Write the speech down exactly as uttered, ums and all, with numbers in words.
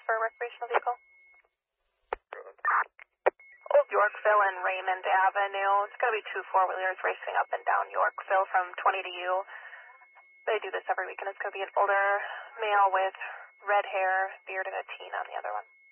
for a recreational vehicle. Old Yorkville and Raymond Avenue. It's going to be two four-wheelers racing up and down Yorkville from twenty to U. They do this every weekend. It's going to be an older male with red hair, beard, and a teen on the other one.